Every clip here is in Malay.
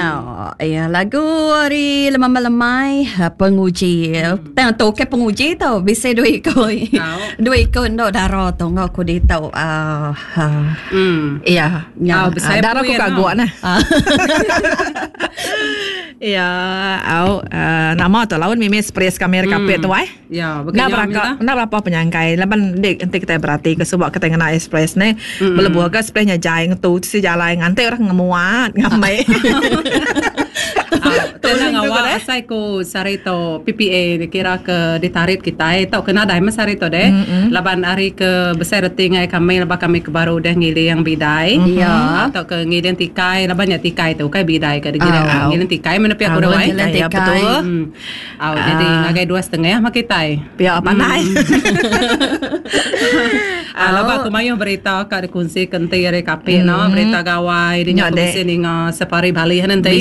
Lagu hari lemai-lemai penguji. Tengok tu ke penguji tau. Bisa duit kau. Duit kau nak darah tu. Ngau aku dia tahu. Darah aku kagak nah. Nama tu lawan mimi spray kamera kapet tu nak berapa penyangkai. Laban dek nanti kita berarti ke sebab kita kena express ni. Belebuh ke spraynya jai tu si jalan nganti orang ngemuat ngamai. Tenang awak asai ko sarito PPA kira ke ditarik kita tau kena dah mas sarito deh. Laban hari ke besar tingai kami laban kami ke baru dah ngili yang bidai. Atau ke ngili tikai laban ya tikai tu kai bidai ke ngili tikai mana pihak aku dah ya betul. Jadi ngagai 2,5 mak kita. Pihak pandai. Laban aku mayu berita kat kunci kenti hari kape no berita gawai di nyok kunci ni separi Bali nanti.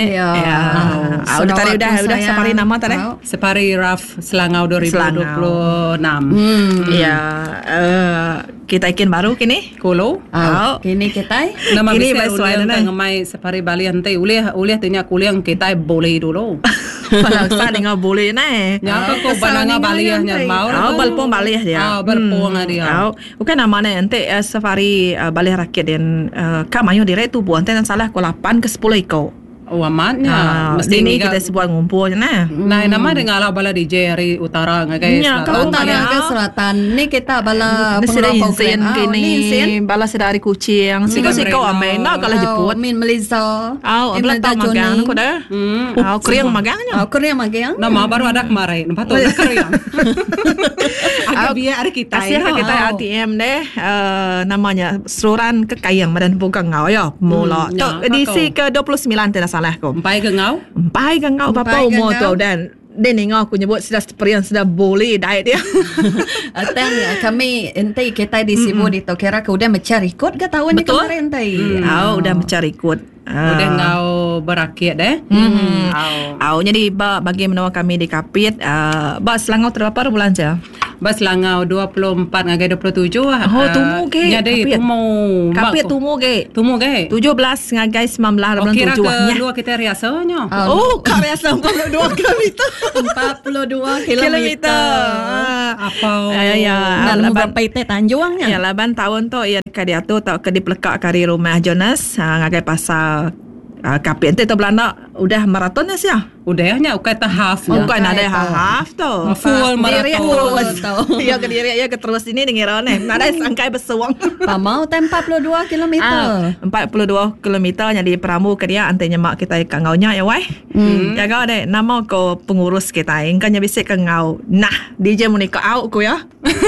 Udah separi nama tadi. Separi RAF Selangau 2026. Kita ikin baru kini. Kulo. Kini kita. Nama bisa uliang ngamai separi Bali nanti. Uliah tanya kuliah kita boleh dulu. Palaksa dengan boleh ni. Ya aku bananga Bali nya mau. Balpong Bali dia. Berpong dia. Bukan nama ni nanti safari Bali rakyat dan kamayo direct tu buat nanti salah ko 8 ke 10 ikau. Amatnya mesti ni kita sebuah ngumpul je nah. Nama dengan ala bala DJ hari utara ngagai utara ke selatan ni kita bala pengelola program kini bala sedari kucing sikau amai nak kalau jemput min Malaysia bala tahu magang ko dah kriang magangnya kriang magang nama baru ada kemarin nampak tu kriang agak biar hari kita kita ATM deh namanya seluruhan kekayang badan bukan ngau ya mula edisi ke 29 tidak salah ko. Empai ke ngau apa umur tu dan ngau aku nyebut sudah experience sudah boleh diet dia. Kami entai kita di Sibu di Tokera ke udah mencari ikut ke tahun ni kemarin entai. Udah mencari ikut. Udah ngau berakhir deh. Jadi bagi menawar kami di Kapit Selangau terdapat bulan je. Selangau 24 ngagai 27 tumu ke jadi tumu Kapit tumu ke 17 ngagai 19 bulan 7 kira ke dua kita riasanya riasa 42 kilometer 42 kilometer apa dalam berapa itu Tanjuangnya laban tahun tu dia tu tak ke dipelekak kari rumah Jonas ngagai pasal Kapit tu Belanda udah maratonnya sih udahnya ukata half bukan ada half tu full maraton ya ke diri ya ke terus ini dengar ni ada sangkai besuang mau 42 kilometer 42 kilometer jadi peramu ke dia antenya mak kita ke ngaunya ya wai ya kau deh nama ko pengurus kita ingkanya bisa ke ngau nah DJ Monica au ko ya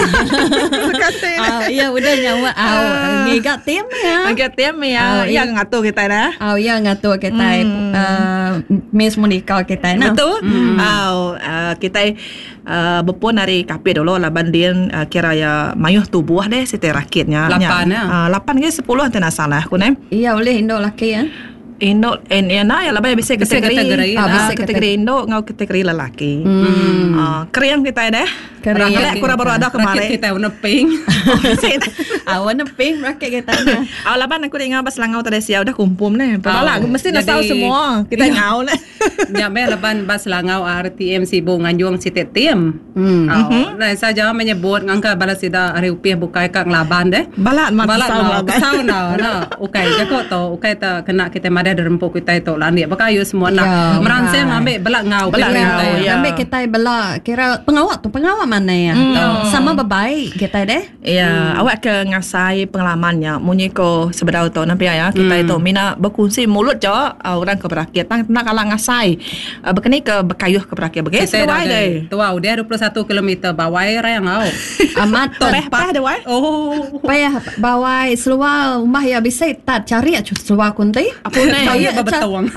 iya udah nyawa ngigat tim ya yang ngatur kita dah ya ngatur kita Miss Monica kita betul kita berpun dari Kapit dulu laban dia kira ya mayuh tubuh deh setiap rakitnya 8 ke 10 nanti nak salah aku ni iya boleh Indo laki ya Indo ya labah bisa kategori Indo ngau kategori lelaki kriang kita deh rakyat kurang baru ada kemarin kita warna pink warna pink rakyat kita laban aku ingat pas Selangau tadi siap udah kumpul nih padahal mesti nak tahu semua kita ngau nih nyampe laban pas Selangau RTM Sibu Nganjuang Sitet Tim nah saya menyebut ngangka balas sida hari upiah bukai kang laban deh balat sauna ukai jago to ukai ta kena kita ada derempuk kita itu lah dia pakai semua nak meransang ambil belak ngau ambil kita belak kira pengawat mana ya sama baik kita deh awak ke ngasai pengalamannya munyi ko seberau tu nampi ya kita itu mina berkongsi mulut je orang ke berakhir nak kalah ngasai berkeni ke berkayuh ke berakhir begitu sesuai deh tua udah 21 km bawai raya ngau amat payah deh wai payah bawai seluar rumah ya bisa tak cari seluar kunti apa ni babatuang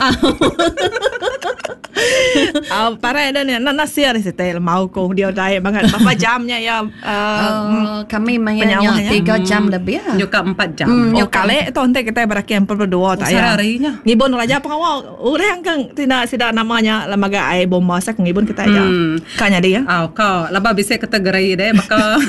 para ada ni nasi ada setel mau ko dia dah banget berapa jamnya ya kami mainnya 3 jam lebih juga 4 jam kali itu nanti kita berakhir 42 tak ya ngibun raja pengawal orang kan tidak namanya lembaga air bomba sak ngibun kita aja kanya dia kau laba bisa kategori deh maka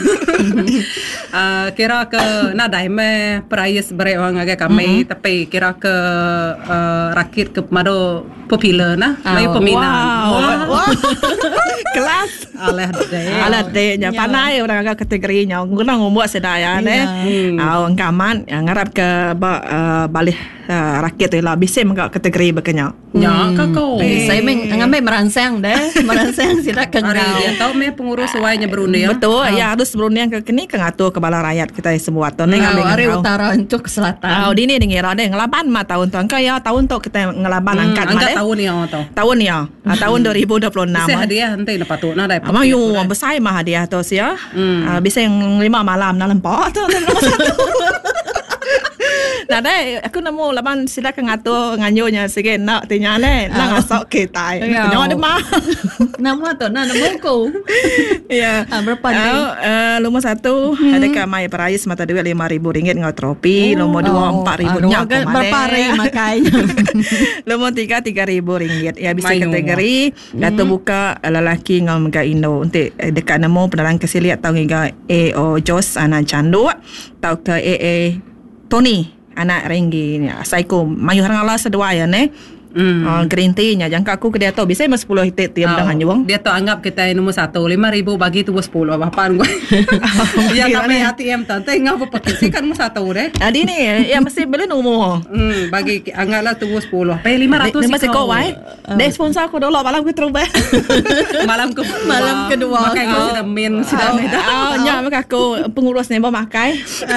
kira ke nadai me price beri orang agak kami tapi kira ke rakit ke mado popular nah. Mai peminat. Wow. Kelas. Alah deh. Nya panai orang agak kategorinya. Guna ngomong sedaya angkaman yang ngarap ke balik rakit tu lah. Bisa mengak kategori berkenyak. Ya, kakau. Saya mengambil merangsang deh. Merangsang sidak kengau. Dia tahu me pengurus suainya berunding. Betul. Ya harus berunding ke kini kengatur kebala rakyat kita semua tu. Hari utara untuk ke selatan. Di ni dengar ada ngelaban mah tahun tu. Angka ya tahun tu kita ngelaban angkat mah. Tahun ni tu. Tahun ni tahun 2026. Bisa hadiah nanti dapat tu. Nah dah. Amang yo besar mah hadiah tu sia. Bisa yang 5 malam na lempak tu nombor 1. Nah deh, aku nemu laban sila kengatur nganyonya sikit nak tanya le, nak asok kita. Tanya ada mah. Nama tu, nama ko. Ya. Berapa ni? Nombor 1 ada ke mai prize mata duit RM5,000 ngau trofi, nombor 2 RM4,000 nyak. Berapa hari makanya. Nombor 3 RM3,000. Ya bisa kategori atau buka lelaki ngau mega Indo untuk dekat nemu penerang kesiliat tahu hingga AO Jos anak candu tahu ke AA Tony anak Renggi ni psycho mayu harang Allah sedua ya ne green tea nya jangka aku ke dia tahu bisa mas 10 hitit tiam dengan juang dia tahu anggap kita nombor 1 RM5,000 bagi tu 10 apaan gue ya tapi ATM tante ngapa pakai sih kan nombor 1 deh adi ni ya mesti beli nombor bagi anggaplah tu 10 apa 500 sih masih kau wai deh sponsor aku dulu malam aku terubah malam kedua makai kau sudah min sudah nya maka aku pengurus ni makai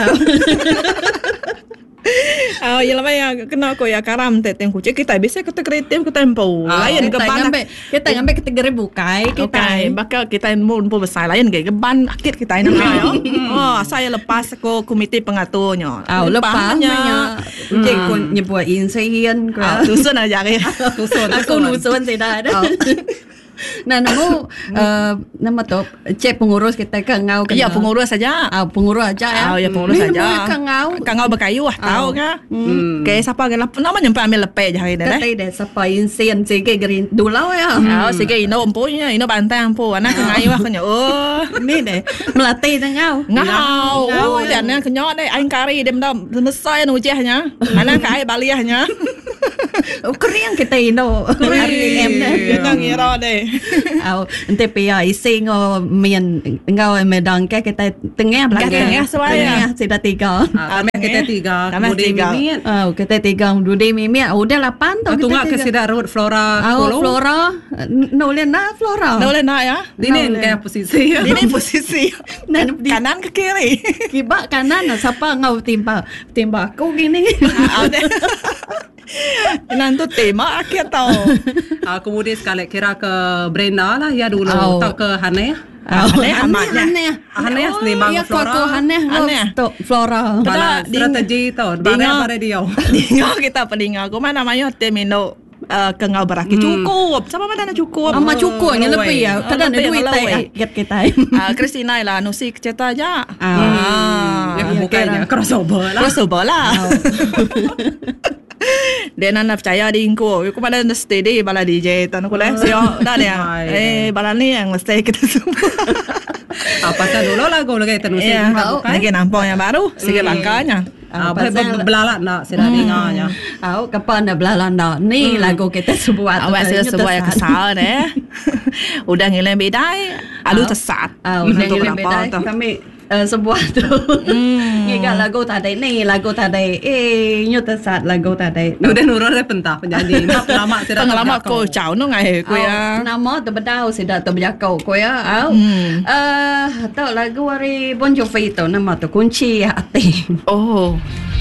ya lama ya kena aku ya karam teteng kucing kita bisa kategori tim kita tempo lain keban kita ngambil kategori bukai kita bakal kita mau besar lain kayak keban akit kita ini saya lepas aku komite pengaturnya lepasnya jadi aku nyebut insian tusun aja ya aku nusun tidak ada. Nah, nama tu cek pengurus kita kengau. Ya pengurus saja. Pengurus aja ya. Ya pengurus saja. Kengau berkayu tahu kan? Kayak siapa kan? Nama nyampe ambil lepek je hari ni. Kata dia siapa insian sige green dulau ya. Sige ino empunya, ino bantang empu. Anak kengayu aku nya. Ni deh melatih ngau. Ngau. Jangan kenyok deh. Aing kari dem dah mesai nujehnya. Anak kai baliahnya. Kering kita ino. RTM dah. Kita ngira deh. Nanti pia isi ngau medang ke kita tengah belakang. Tengah sudah 3. Kita 3. Kemudian kita 3 Dude Mimi udah 8 tu. Tunggu ke sida road Flora. Flora. Nolena Flora. Nolena ya. Dini kayak posisi. Dini posisi. Kanan ke kiri. Kibak kanan siapa ngau timba aku gini. Nanti tema akhir tau. Kemudian sekali kira ke Brenda lah ya dulu atau ke Hane. Hane seniman Flora. Hane Flora. Bala strategi tau. Bala dia. Dengar kita peninga. Kau mana namanya Temino kengau beraki cukup. Sama mana nak cukup? Ama cukupnya lebih ya. Kadang ada duit kita. Christina lah nusik cerita aja. Bukannya crossover lah. Dia nak percaya di ingku. Aku pada steady bala DJ tan aku lah. Siapa dah dia. Bala ni yang mesti kita semua. Apa tu dulu lagu lagi tenusin. Lagi nampak yang baru. Sikit langkahnya. Belalat nak sedang dengarnya. Kapan nak belalat nak? Ni lagu kita sebuah. Awak sebuah yang kesal deh. Udah ngilang bedai. Alu tersat. Udah ngilang bedai. Kami sebuah tu ngigat lagu tadi ni lagu tadi nyo tersat lagu tadi udah nurun dah pentah penyanyi pengalaman ko chao no ngai ko ya nama tu bedau sidak tu berjakau ko ya tahu lagu hari Bon Jovi tu nama tu kunci hati